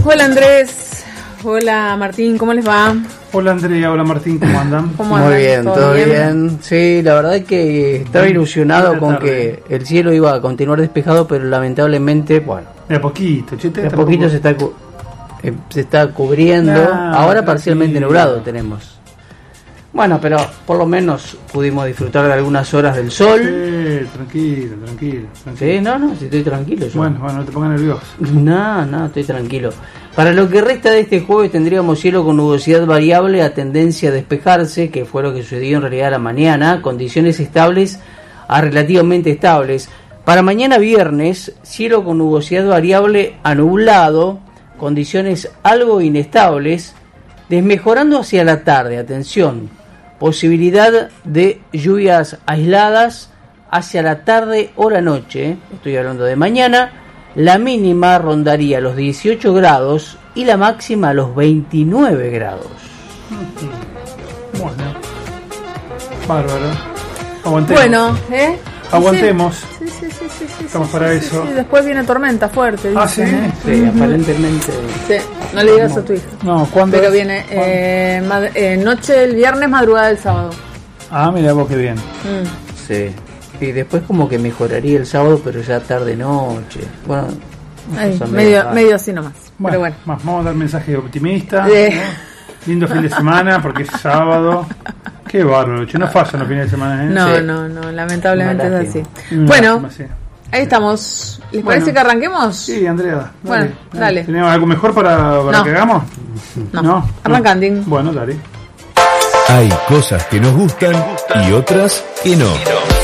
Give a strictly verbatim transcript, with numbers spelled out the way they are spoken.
Hola Andrés, hola Martín, ¿cómo les va? Hola Andrea, hola Martín, ¿cómo andan? ¿Cómo Muy andan? bien, todo, ¿todo bien? bien. Sí, la verdad es que estaba ilusionado con que el cielo iba a continuar despejado, pero lamentablemente, bueno, de a poquito, chete, de a poquito se está cu- eh, se está cubriendo. Nah, Ahora parcialmente tranquilo. nublado tenemos. Bueno, pero por lo menos pudimos disfrutar de algunas horas del sol. Sí, tranquilo, tranquilo, tranquilo. Sí, no, no, si estoy tranquilo yo. Bueno, bueno, no te pongas nervioso. No, no, estoy tranquilo. Para lo que resta de este jueves tendríamos cielo con nubosidad variable a tendencia a despejarse, que fue lo que sucedió en realidad la mañana, condiciones estables a relativamente estables. Para mañana viernes, cielo con nubosidad variable a nublado, condiciones algo inestables, desmejorando hacia la tarde, atención, posibilidad de lluvias aisladas hacia la tarde o la noche, estoy hablando de mañana. La mínima rondaría los dieciocho grados y la máxima los veintinueve grados. Bueno, bárbaro. Aguantemos. Bueno, ¿eh? Aguantemos. Sí, sí, sí, sí, sí, Estamos sí, para sí, eso. sí, sí. Después viene tormenta fuerte. Ah, dicen, ¿sí? ¿eh? Sí, Uh-huh. aparentemente. Sí, no le digas a tu hija. No, ¿cuándo? Pero es? viene eh, mad- eh, noche del viernes, madrugada del sábado. Ah, mira vos qué bien. Mm. Sí. Y después como que mejoraría el sábado, pero ya tarde noche. Bueno, una Ay, cosa medio, rara. medio así nomás. Bueno, Pero bueno. más, vamos a dar mensaje optimista. Eh. ¿no? Lindo fin de semana porque es sábado. Qué bárbaro, che, no fallan los fines de semana, ¿eh? No, Sí. no, no, lamentablemente Una es así. lástima. Una Bueno, lástima, sí. ahí estamos. ¿Les Bueno. parece que arranquemos? Sí, Andrea. Bueno, dale. ¿Tenemos algo mejor para, para No. que hagamos? No. Arrancandín. Bueno, dale. Hay cosas que nos gustan y otras que no.